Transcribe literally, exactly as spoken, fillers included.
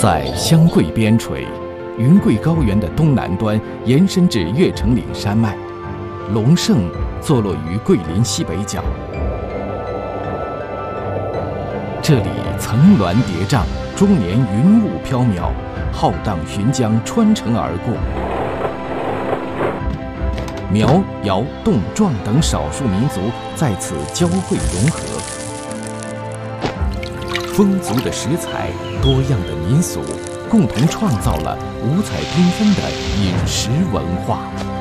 在湘桂边陲，云贵高原的东南端延伸至越城岭山脉，龙胜坐落于桂林西北角。这里层峦叠嶂，终年云雾飘渺，浩荡浔江穿城而过。苗、瑶、侗、壮等少数民族在此交汇融合，丰足的食材，多样的民俗，共同创造了五彩缤纷的饮食文化。